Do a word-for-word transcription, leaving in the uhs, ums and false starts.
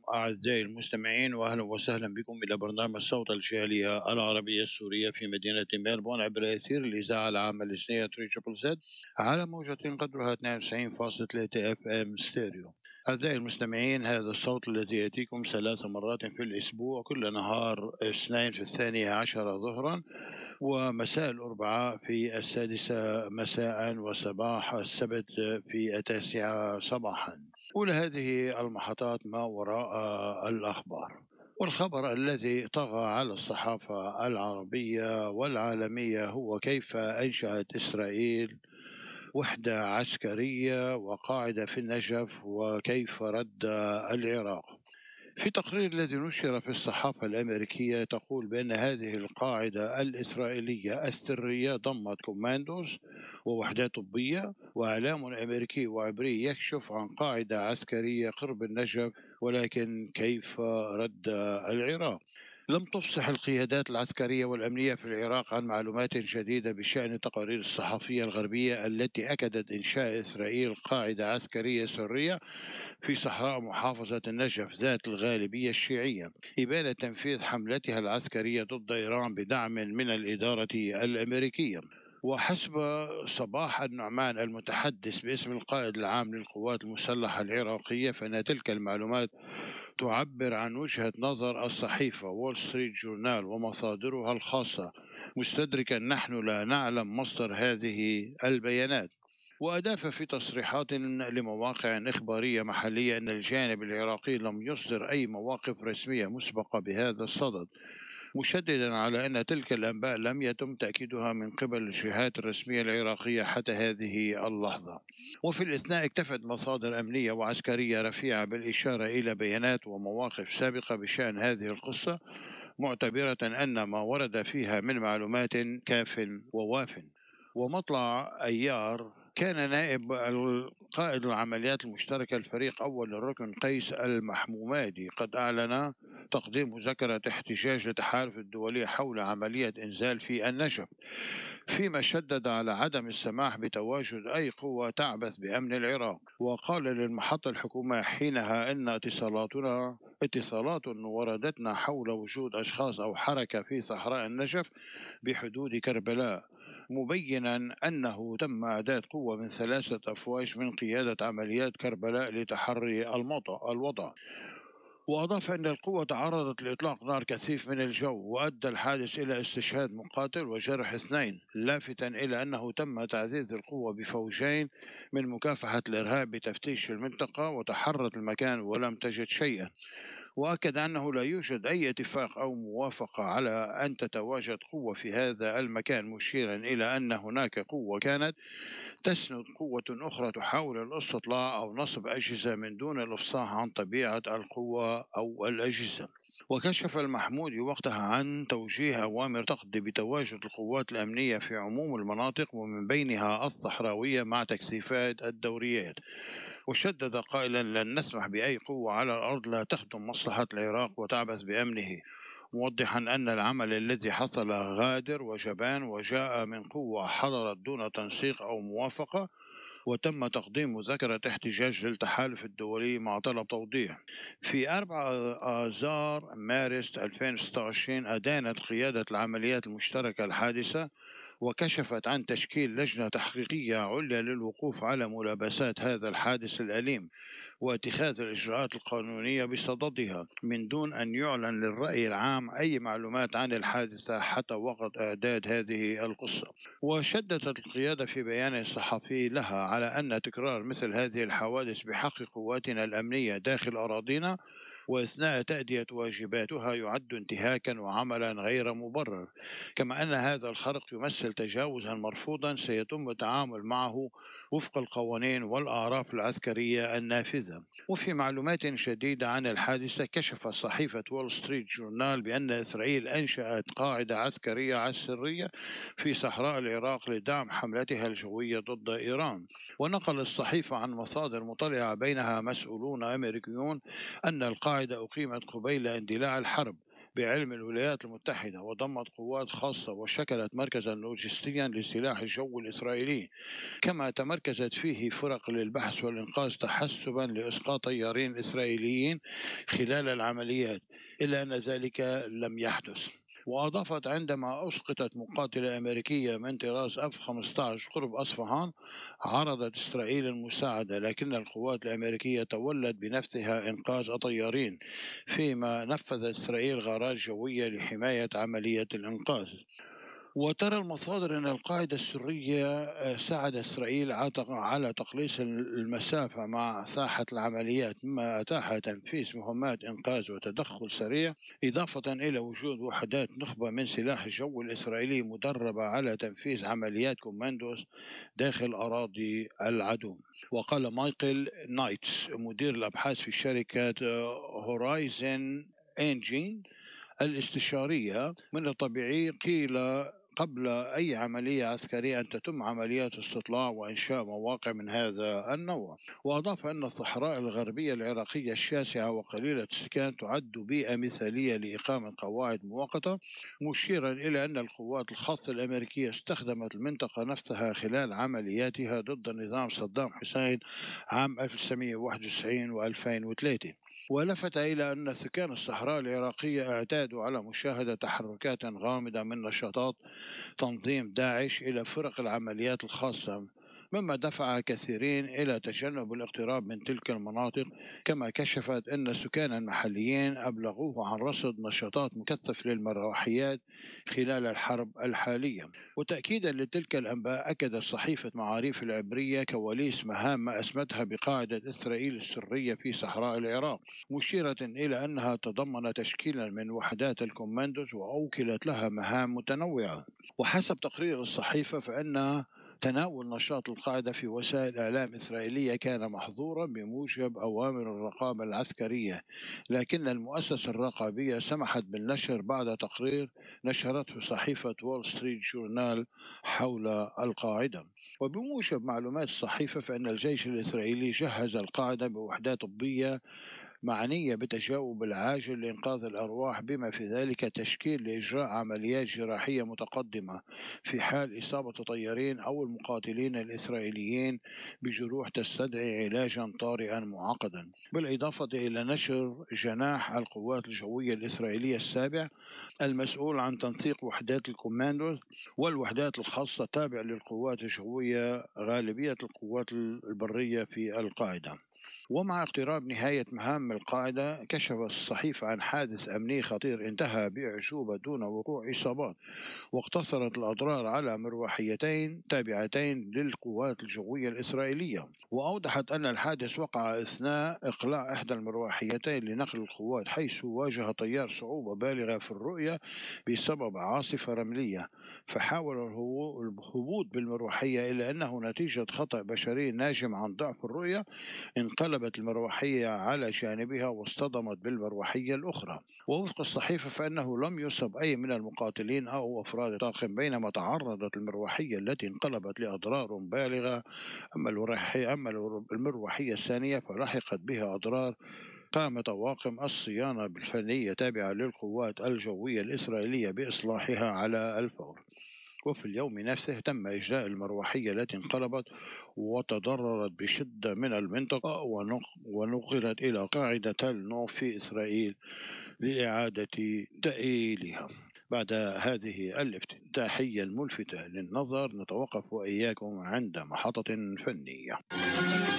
أعزائي المستمعين، وأهلا وسهلا بكم إلى برنامج صوت الجالية العربية السورية في مدينة ميلبورن عبر أثير الإذاعة العامة الإسلامية ثلاثة زد على موجة قدرها اثنين وتسعين فاصلة ثلاثة اف ام ستيريو. أعزائي المستمعين، هذا الصوت الذي يأتيكم ثلاث مرات في الأسبوع، كل نهار اثنين في الثانية عشر ظهرا، ومساء الأربعاء في السادسة مساء، وصباح السبت في التاسعة صباحا. أولى هذه المحطات ما وراء الأخبار. والخبر الذي طغى على الصحافة العربية والعالمية هو كيف أنشأت إسرائيل وحدة عسكرية وقاعدة في النجف، وكيف رد العراق. في تقرير الذي نشر في الصحافة الأمريكية تقول بأن هذه القاعدة الإسرائيلية السرية ضمت كوماندوز ووحدات طبية، وإعلام أمريكي وعبري يكشف عن قاعدة عسكرية قرب النجف، ولكن كيف رد العراق؟ لم تفصح القيادات العسكرية والأمنية في العراق عن معلومات جديدة بشأن التقارير الصحفية الغربية التي أكدت إنشاء إسرائيل قاعدة عسكرية سرية في صحراء محافظة النجف ذات الغالبية الشيعية، إبانة تنفيذ حملتها العسكرية ضد إيران بدعم من الإدارة الأمريكية. وحسب صباح النعمان المتحدث باسم القائد العام للقوات المسلحة العراقية، فإن تلك المعلومات تعبر عن وجهة نظر الصحيفة وول ستريت جورنال ومصادرها الخاصة، مستدركا نحن لا نعلم مصدر هذه البيانات. وأضاف في تصريحات لمواقع إخبارية محلية أن الجانب العراقي لم يصدر أي مواقف رسمية مسبقة بهذا الصدد، مشددا على أن تلك الأنباء لم يتم تأكيدها من قبل الجهات الرسمية العراقية حتى هذه اللحظة. وفي الأثناء اكتفت مصادر أمنية وعسكرية رفيعة بالإشارة إلى بيانات ومواقف سابقة بشأن هذه القصة، معتبرة أن ما ورد فيها من معلومات كاف وواف. ومطلع أيار كان نائب القائد العمليات المشتركة الفريق أول الركن قيس المحمومادي قد أعلن تقديم مذكرة احتجاج للتحالف الدولي حول عملية إنزال في النجف، فيما شدد على عدم السماح بتواجد أي قوة تعبث بأمن العراق. وقال للمحطة الحكومة حينها إن اتصالاتنا اتصالات وردتنا حول وجود أشخاص أو حركة في صحراء النجف بحدود كربلاء، مبينا أنه تم إعداد قوة من ثلاثة أفواج من قيادة عمليات كربلاء لتحري الوضع. وأضاف أن القوة تعرضت لإطلاق نار كثيف من الجو، وأدى الحادث إلى استشهاد مقاتل وجرح اثنين، لافتا إلى أنه تم تعزيز القوة بفوجين من مكافحة الإرهاب بتفتيش المنطقة، وتحرت المكان ولم تجد شيئا. وأكد أنه لا يوجد أي اتفاق أو موافقة على أن تتواجد قوة في هذا المكان، مشيرا إلى أن هناك قوة كانت تسند قوة أخرى تحاول الاستطلاع أو نصب أجهزة من دون الإفصاح عن طبيعة القوة أو الأجهزة. وكشف المحمودي وقتها عن توجيه أوامر تقضي بتواجد القوات الأمنية في عموم المناطق ومن بينها الصحراوية مع تكثيفات الدوريات، وشدد قائلا لن نسمح بأي قوة على الأرض لا تخدم مصلحة العراق وتعبث بأمنه، موضحا أن العمل الذي حصل غادر وجبان وجاء من قوة حضرت دون تنسيق أو موافقة، وتم تقديم مذكرة احتجاج للتحالف الدولي مع طلب توضيح. في أربعة آذار مارس ألفين وستة وعشرين أدانت قيادة العمليات المشتركة الحادثة، وكشفت عن تشكيل لجنة تحقيقية عليا للوقوف على ملابسات هذا الحادث الأليم واتخاذ الإجراءات القانونية بصددها، من دون أن يعلن للرأي العام أي معلومات عن الحادثة حتى وقت إعداد هذه القصة. وشددت القيادة في بيان صحفي لها على أن تكرار مثل هذه الحوادث بحق قواتنا الأمنية داخل أراضينا وأثناء تأدية واجباتها يعد انتهاكا وعملا غير مبرر، كما أن هذا الخرق يمثل تجاوزا مرفوضا سيتم التعامل معه وفق القوانين والأعراف العسكرية النافذة. وفي معلومات جديدة عن الحادثة، كشفت صحيفة وول ستريت جورنال بأن إسرائيل أنشأت قاعدة عسكرية سرية في صحراء العراق لدعم حملتها الجوية ضد إيران. ونقل الصحيفة عن مصادر مطلعة بينها مسؤولون أمريكيون أن القاعدة أقيمت قبيل اندلاع الحرب، بعلم الولايات المتحدة، وضمت قوات خاصة وشكلت مركزا لوجستيا للسلاح الجوي الإسرائيلي، كما تمركزت فيه فرق للبحث والإنقاذ تحسبا لإسقاط طيارين إسرائيليين خلال العمليات، إلا أن ذلك لم يحدث. وأضافت: عندما أسقطت مقاتلة أمريكية من طراز إف خمسة عشر قرب أصفهان عرضت إسرائيل المساعدة، لكن القوات الأمريكية تولت بنفسها إنقاذ الطيارين، فيما نفذت إسرائيل غارات جوية لحماية عملية الإنقاذ. وترى المصادر أن القاعدة السرية ساعدت إسرائيل على تقليص المسافة مع ساحة العمليات، مما أتاح تنفيذ مهمات إنقاذ وتدخل سريع، إضافة إلى وجود وحدات نخبة من سلاح الجو الإسرائيلي مدربة على تنفيذ عمليات كوماندوز داخل أراضي العدو. وقال مايكل نايتس مدير الأبحاث في شركة هورايزن إنجين الاستشارية: من الطبيعي قيل قبل أي عملية عسكرية أن تتم عمليات استطلاع وإنشاء مواقع من هذا النوع. وأضاف أن الصحراء الغربية العراقية الشاسعة وقليلة السكان تعد بيئة مثالية لإقامة قواعد مؤقتة، مشيرا إلى أن القوات الخاصة الأمريكية استخدمت المنطقة نفسها خلال عملياتها ضد نظام صدام حسين عام ألف وتسعمئة وواحد وتسعين وألفين وثلاثة. ولفت إلى أن سكان الصحراء العراقية اعتادوا على مشاهدة تحركات غامضة من نشاطات تنظيم داعش إلى فرق العمليات الخاصة، مما دفع كثيرين إلى تجنب الاقتراب من تلك المناطق. كما كشفت أن سكانا محليين أبلغوه عن رصد نشاطات مكثفة للمروحيات خلال الحرب الحالية. وتأكيدا لتلك الأنباء، أكدت صحيفة معاريف العبرية كواليس مهام ما أسمتها بقاعدة إسرائيل السرية في صحراء العراق، مشيرة إلى أنها تضمن تشكيلا من وحدات الكوماندوز وأوكلت لها مهام متنوعة. وحسب تقرير الصحيفة فإن تناول نشاط القاعدة في وسائل إعلام إسرائيلية كان محظورا بموجب أوامر الرقابة العسكرية، لكن المؤسسة الرقابية سمحت بالنشر بعد تقرير نشرته صحيفة وول ستريت جورنال حول القاعدة. وبموجب معلومات الصحيفة فإن الجيش الإسرائيلي جهز القاعدة بوحدات طبية معنية بالتجاوب العاجل لإنقاذ الأرواح، بما في ذلك تشكيل لإجراء عمليات جراحية متقدمة في حال إصابة الطيارين أو المقاتلين الإسرائيليين بجروح تستدعي علاجا طارئا معقدا، بالإضافة إلى نشر جناح القوات الجوية الإسرائيلية السابع المسؤول عن تنسيق وحدات الكوماندوز والوحدات الخاصة التابعة للقوات الجوية غالبية القوات البرية في القاعدة. ومع اقتراب نهاية مهام القاعدة، كشف الصحيفة عن حادث أمني خطير انتهى بأعجوبة دون وقوع إصابات، واقتصرت الأضرار على مروحيتين تابعتين للقوات الجوية الإسرائيلية. وأوضحت أن الحادث وقع أثناء إقلاع إحدى المروحيتين لنقل القوات، حيث واجه طيار صعوبة بالغة في الرؤية بسبب عاصفة رملية، فحاول الهبوط بالمروحية، إلا أنه نتيجة خطأ بشري ناجم عن ضعف الرؤية انقلبت المروحية على جانبها واصطدمت بالمروحية الأخرى. ووفق الصحيفة فإنه لم يصب أي من المقاتلين أو أفراد الطاقم، بينما تعرضت المروحية التي انقلبت لأضرار بالغة. أما المروحية أما المروحية الثانية فلحقت بها أضرار. قام طواقم الصيانة بالفنية تابعة للقوات الجوية الإسرائيلية بإصلاحها على الفور. وفي اليوم نفسه تم إجلاء المروحية التي انقلبت وتضررت بشدة من المنطقة، ونقلت إلى قاعدة تل نوف في إسرائيل لإعادة تأهيلها. بعد هذه الافتتاحية الملفتة للنظر، نتوقف وإياكم عند محطة فنية.